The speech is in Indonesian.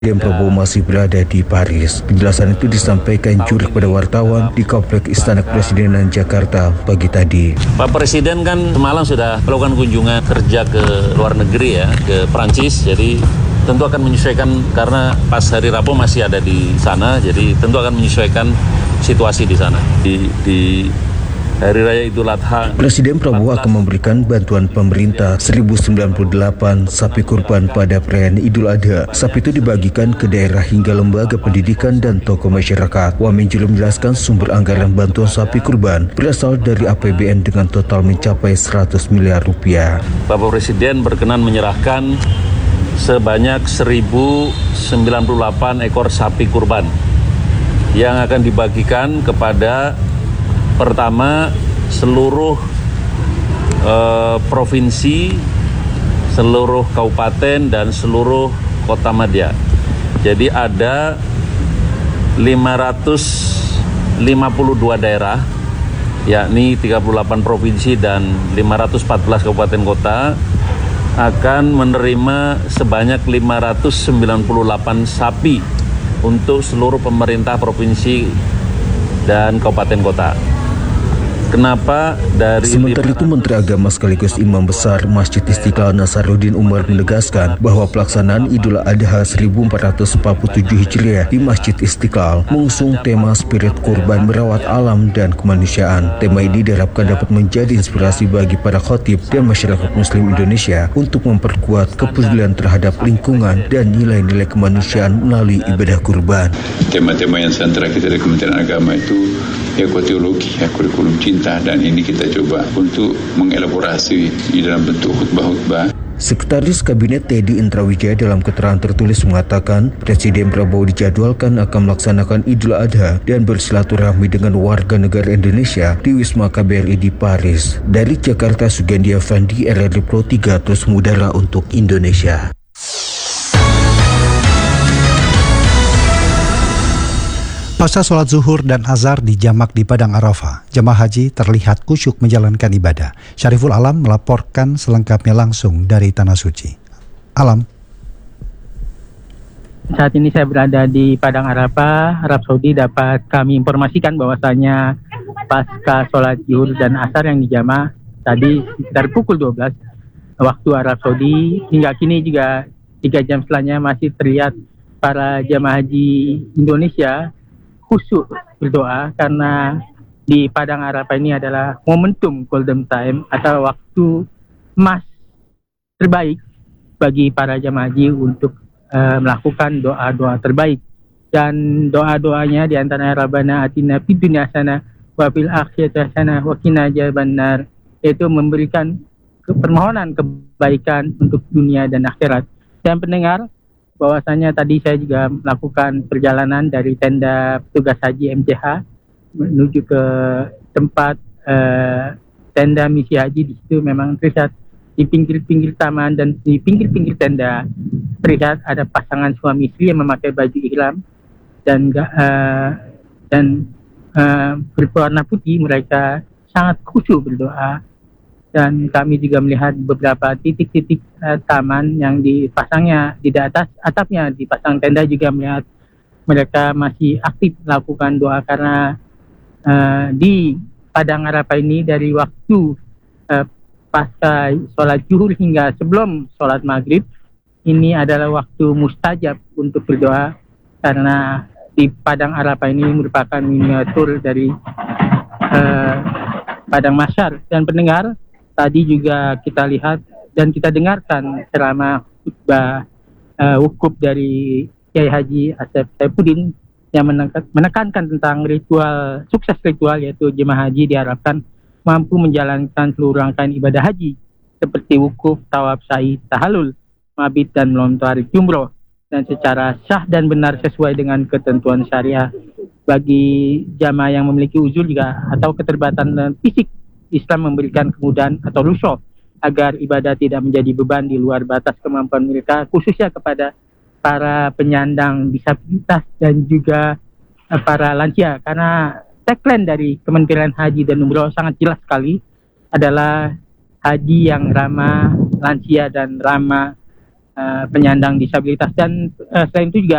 Presiden Prabowo masih berada di Paris. Penjelasan itu disampaikan juri kepada wartawan di Kompleks Istana Kepresidenan Jakarta pagi tadi. Pak Presiden kan semalam sudah melakukan kunjungan kerja ke luar negeri ya, ke Prancis. Jadi tentu akan menyesuaikan karena pas hari Rabu masih ada di sana. Jadi tentu akan menyesuaikan situasi di sana. Di Hari Raya Idul Adha. Presiden Prabowo akan memberikan bantuan pemerintah 1098 sapi kurban pada perayaan Idul Adha. Sapi itu dibagikan ke daerah hingga lembaga pendidikan dan tokoh masyarakat. Wamen juga menjelaskan sumber anggaran bantuan sapi kurban berasal dari APBN dengan total mencapai 100 miliar rupiah. Bapak Presiden berkenan menyerahkan sebanyak 1098 ekor sapi kurban yang akan dibagikan kepada pertama, seluruh provinsi, seluruh kabupaten, dan seluruh kota madya. Jadi ada 552 daerah, yakni 38 provinsi dan 514 kabupaten kota, akan menerima sebanyak 598 sapi untuk seluruh pemerintah provinsi dan kabupaten kota. Kenapa dari Sementara itu, Menteri Agama sekaligus Imam Besar Masjid Istiqlal Nasaruddin Umar menegaskan bahwa pelaksanaan Idul Adha 1447 Hijriah di Masjid Istiqlal mengusung tema spirit kurban merawat alam dan kemanusiaan. Tema ini diharapkan dapat menjadi inspirasi bagi para khotib dan masyarakat Muslim Indonesia untuk memperkuat kepedulian terhadap lingkungan dan nilai-nilai kemanusiaan melalui ibadah kurban. Tema-tema yang sentra kita dari Kementerian Agama itu ekoteologi, kurikulum cinta, dan ini kita coba untuk mengelaborasi di dalam bentuk khutbah-khutbah. Sekretaris Kabinet Teddy Indrawijaya dalam keterangan tertulis mengatakan Presiden Prabowo dijadwalkan akan melaksanakan Idul Adha dan bersilaturahmi dengan warga negara Indonesia di Wisma KBRI di Paris. Dari Jakarta, Sugandi Avandi, RRI Pro 3 terus mengudara untuk Indonesia. Pasca sholat zuhur dan azhar dijamak di Padang Arafah, jemaah haji terlihat khusyuk menjalankan ibadah. Syariful Alam melaporkan selengkapnya langsung dari Tanah Suci. Alam. Saat ini saya berada di Padang Arafah, Arab Saudi. Dapat kami informasikan bahwasanya pasca sholat zuhur dan asar yang dijamak tadi sekitar pukul 12 waktu Arab Saudi, hingga kini juga 3 jam setelahnya masih terlihat para jemaah haji Indonesia khusyuk berdoa karena di Padang Arafah ini adalah momentum golden time atau waktu emas terbaik bagi para jemaah haji untuk melakukan doa-doa terbaik, dan doa-doanya di antaranya Rabbana atina fid dunya hasanah wa fil akhirati hasanah wa qina adzabannar, yaitu memberikan permohonan kebaikan untuk dunia dan akhirat. Dan pendengar, bahwasanya tadi saya juga melakukan perjalanan dari tenda petugas haji MCH menuju ke tempat tenda misi haji. Di situ memang terlihat di pinggir-pinggir taman dan di pinggir-pinggir tenda terlihat ada pasangan suami istri yang memakai baju ihram dan berwarna putih. Mereka sangat khusyuk berdoa. Dan kami juga melihat beberapa titik-titik taman yang dipasangnya di atas atapnya dipasang tenda, juga melihat mereka masih aktif melakukan doa karena di Padang Arafah ini dari waktu pasca sholat zuhur hingga sebelum sholat maghrib ini adalah waktu mustajab untuk berdoa, karena di Padang Arafah ini merupakan miniatur dari Padang Mahsyar. Dan pendengar, tadi juga kita lihat dan kita dengarkan ceramah khutbah wukuf dari Kiai Haji Asep Saifuddin yang menekankan tentang ritual, sukses ritual, yaitu jemaah haji diharapkan mampu menjalankan seluruh rangkaian ibadah haji seperti wukuf, tawaf, sa'i, tahallul, mabit, dan melontar jumroh, dan secara sah dan benar sesuai dengan ketentuan syariah. Bagi jamaah yang memiliki uzur juga atau keterbatasan fisik, Islam memberikan kemudahan atau rukhsah agar ibadah tidak menjadi beban di luar batas kemampuan mereka, khususnya kepada para penyandang disabilitas dan juga para lansia. Karena tagline dari Kementerian Haji dan Umroh sangat jelas sekali, adalah haji yang ramah lansia dan ramah penyandang disabilitas, dan selain itu juga